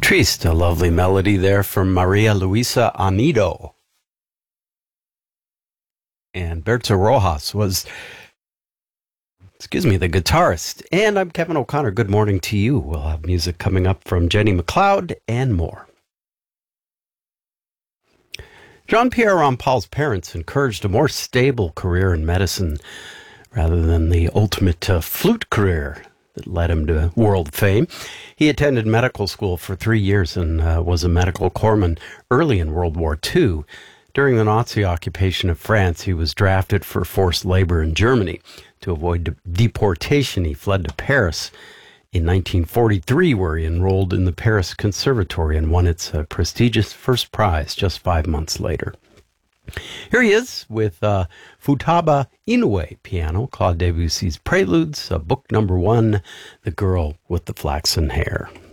Triste, a lovely melody there from Maria Luisa Amido. And Berto Rojas was, the guitarist. And I'm Kevin O'Connor. Good morning to you. We'll have music coming up from Jenny McLeod and more. Jean-Pierre Rampal's parents encouraged a more stable career in medicine rather than the ultimate flute career that led him to world fame. He attended medical school for 3 years and was a medical corpsman early in World War II. During the Nazi occupation of France, he was drafted for forced labor in Germany. To avoid deportation, he fled to Paris in 1943, where he enrolled in the Paris Conservatory and won its prestigious first prize just 5 months later. Here he is with Futaba Inoue piano, Claude Debussy's Preludes, book number 1, The Girl with the Flaxen Hair.